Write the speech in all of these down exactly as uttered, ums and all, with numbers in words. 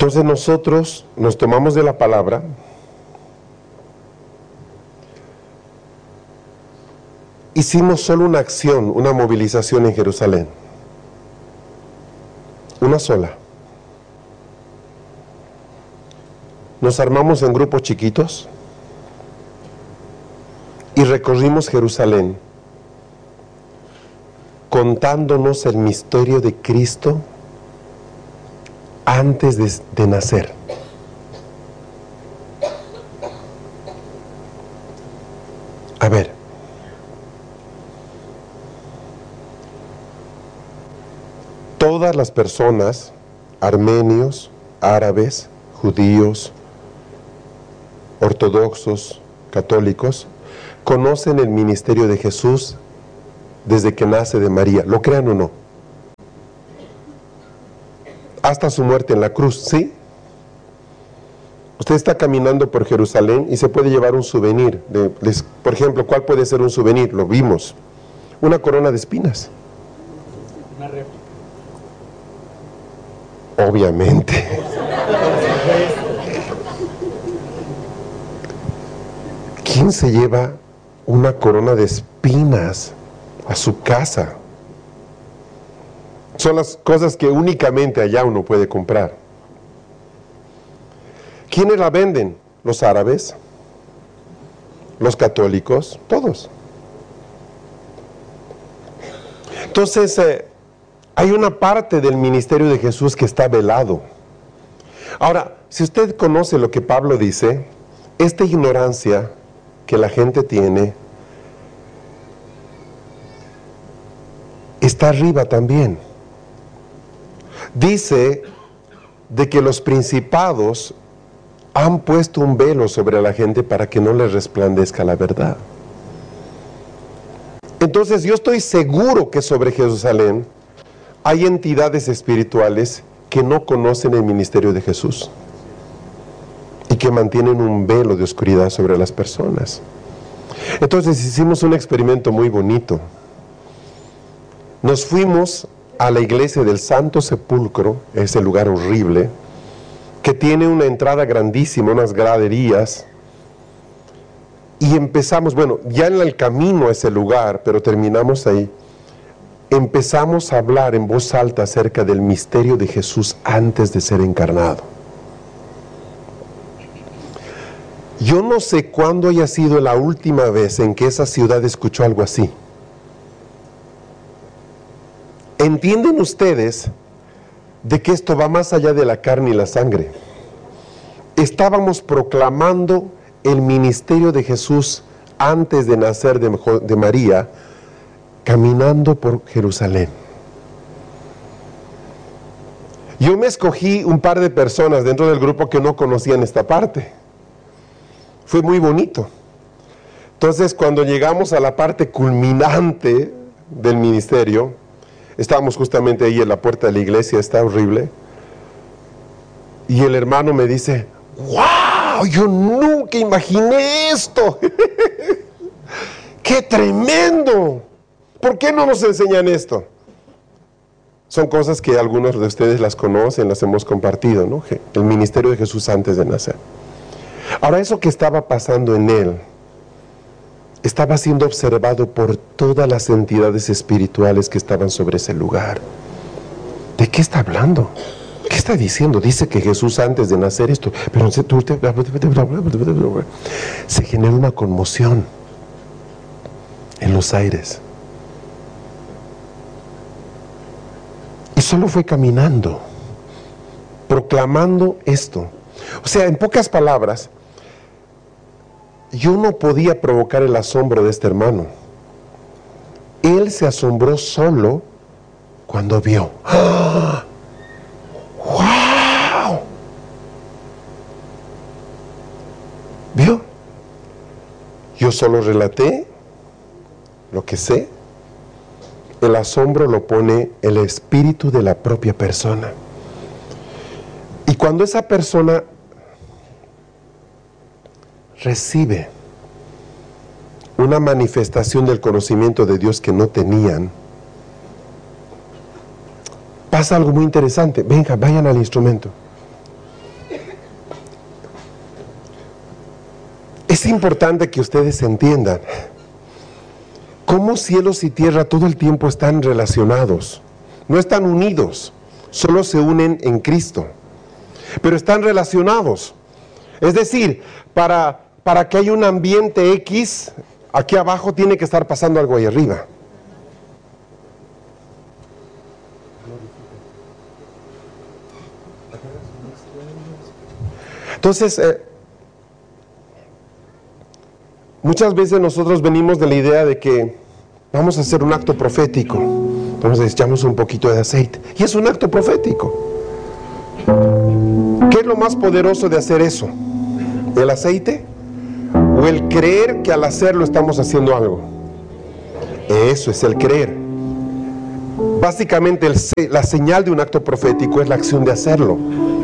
Entonces nosotros nos tomamos de la palabra hicimos solo una acción, una movilización en Jerusalén. Una sola. Nos armamos en grupos chiquitos y recorrimos Jerusalén contándonos el misterio de Cristo antes de, de nacer. A ver, todas las personas, armenios, árabes, judíos, ortodoxos, católicos, conocen el ministerio de Jesús desde que nace de María, lo crean o no, hasta su muerte en la cruz, ¿sí? Usted está caminando por Jerusalén y se puede llevar un souvenir, de, les, por ejemplo, ¿cuál puede ser un souvenir? Lo vimos, una corona de espinas. Una réplica. Obviamente. ¿Quién se lleva una corona de espinas a su casa? Son las cosas que únicamente allá uno puede comprar. ¿Quiénes la venden? Los árabes, los católicos, todos. Entonces, eh, hay una parte del ministerio de Jesús que está velado. Ahora, si usted conoce lo que Pablo dice, esta ignorancia que la gente tiene está arriba también. Dice de que los principados han puesto un velo sobre la gente para que no les resplandezca la verdad. Entonces yo estoy seguro que sobre Jerusalén hay entidades espirituales que no conocen el ministerio de Jesús y que mantienen un velo de oscuridad sobre las personas. Entonces hicimos un experimento muy bonito. Nos fuimos a la iglesia del Santo Sepulcro, ese lugar horrible, que tiene una entrada grandísima, unas graderías, y empezamos, bueno, ya en el camino a ese lugar, pero terminamos ahí, empezamos a hablar en voz alta acerca del misterio de Jesús antes de ser encarnado. Yo no sé cuándo haya sido la última vez en que esa ciudad escuchó algo así. ¿Entienden ustedes de que esto va más allá de la carne y la sangre? Estábamos proclamando el ministerio de Jesús antes de nacer de, de María, caminando por Jerusalén. Yo me escogí un par de personas dentro del grupo que no conocían esta parte. Fue muy bonito. Entonces, cuando llegamos a la parte culminante del ministerio, estábamos justamente ahí en la puerta de la iglesia, está horrible, y el hermano me dice: ¡wow! Yo nunca imaginé esto. ¡Qué tremendo! ¿Por qué no nos enseñan esto? Son cosas que algunos de ustedes las conocen, las hemos compartido, ¿no? El ministerio de Jesús antes de nacer. Ahora, eso que estaba pasando en él estaba siendo observado por todas las entidades espirituales que estaban sobre ese lugar. ¿De qué está hablando? ¿Qué está diciendo? Dice que Jesús antes de nacer esto, pero se genera una conmoción en los aires. Y solo fue caminando, proclamando esto. O sea, en pocas palabras, yo no podía provocar el asombro de este hermano. Él se asombró solo cuando vio. ¡Ah! ¡Wow! ¿Vio? Yo solo relaté lo que sé. El asombro lo pone el espíritu de la propia persona. Y cuando esa persona recibe una manifestación del conocimiento de Dios que no tenían, pasa algo muy interesante. Venga, vayan al instrumento. Es importante que ustedes entiendan cómo cielos y tierra todo el tiempo están relacionados. No están unidos, solo se unen en Cristo, pero están relacionados. Es decir, para, para que haya un ambiente X, aquí abajo tiene que estar pasando algo ahí arriba. Entonces, eh, muchas veces nosotros venimos de la idea de que vamos a hacer un acto profético. Entonces echamos un poquito de aceite. Y es un acto profético. ¿Qué es lo más poderoso de hacer eso? ¿El aceite? ¿O el creer que al hacerlo estamos haciendo algo? Eso es el creer. Básicamente el, la señal de un acto profético es la acción de hacerlo.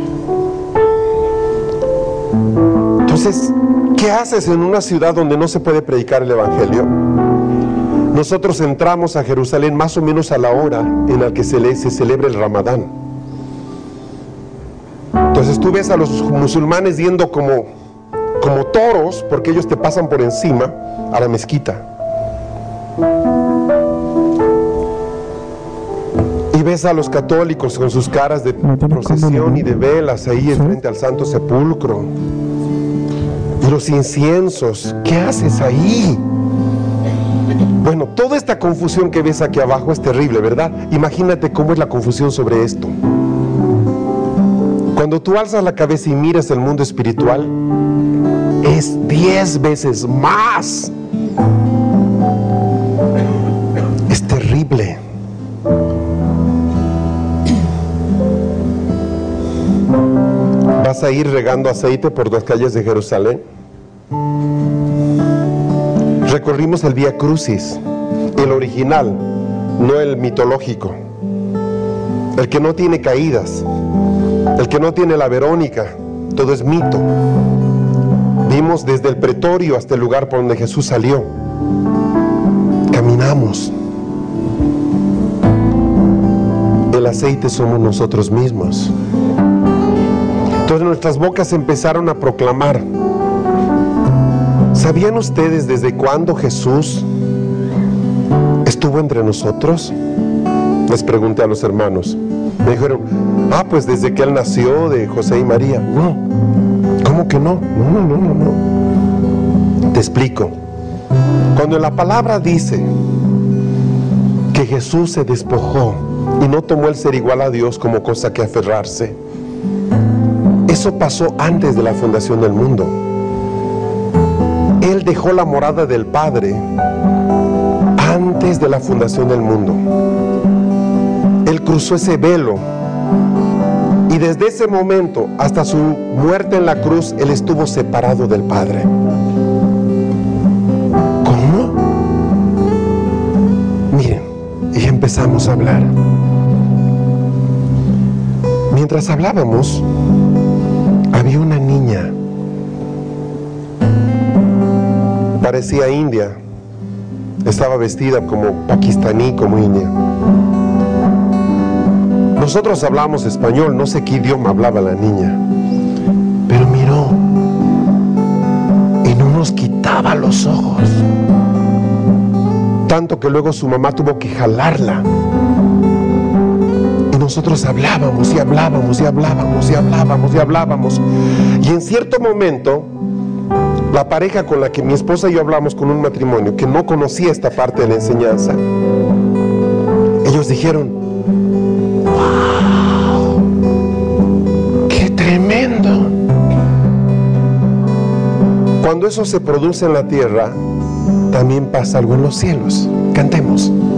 Entonces, ¿qué haces en una ciudad donde no se puede predicar el Evangelio? Nosotros entramos a Jerusalén más o menos a la hora en la que se, le, se celebra el Ramadán. Entonces tú ves a los musulmanes yendo como, como toros, porque ellos te pasan por encima, a la mezquita. Y ves a los católicos con sus caras de procesión y de velas ahí frente al Santo Sepulcro. Y los inciensos, ¿qué haces ahí? Bueno, toda esta confusión que ves aquí abajo es terrible, ¿verdad? Imagínate cómo es la confusión sobre esto. Cuando tú alzas la cabeza y miras el mundo espiritual, es diez veces más. Es terrible. ¿Vas a ir regando aceite por las calles de Jerusalén? Recorrimos el Vía Crucis, el original, no el mitológico, el que no tiene caídas, el que no tiene la Verónica, todo es mito. Vimos desde el pretorio hasta el lugar por donde Jesús salió. Caminamos. El aceite somos nosotros mismos. Entonces nuestras bocas empezaron a proclamar. ¿Sabían ustedes desde cuándo Jesús estuvo entre nosotros? Les pregunté a los hermanos. Me dijeron, ah, pues desde que Él nació de José y María. No, ¿cómo que no? No, no, no, no. Te explico. Cuando la palabra dice que Jesús se despojó y no tomó el ser igual a Dios como cosa que aferrarse, eso pasó antes de la fundación del mundo. Él dejó la morada del Padre antes de la fundación del mundo. Él cruzó ese velo y desde ese momento hasta su muerte en la cruz, Él estuvo separado del Padre. ¿Cómo? Miren, y empezamos a hablar. Mientras hablábamos, había una niña. Parecía india, estaba vestida como pakistaní, como india. Nosotros hablamos español, no sé qué idioma hablaba la niña, pero miró y no nos quitaba los ojos, tanto que luego su mamá tuvo que jalarla. Y nosotros hablábamos y hablábamos y hablábamos y hablábamos y hablábamos, y en cierto momento la pareja con la que mi esposa y yo hablamos, con un matrimonio que no conocía esta parte de la enseñanza, ellos dijeron, ¡wow! ¡Qué tremendo! Cuando eso se produce en la tierra, también pasa algo en los cielos. Cantemos.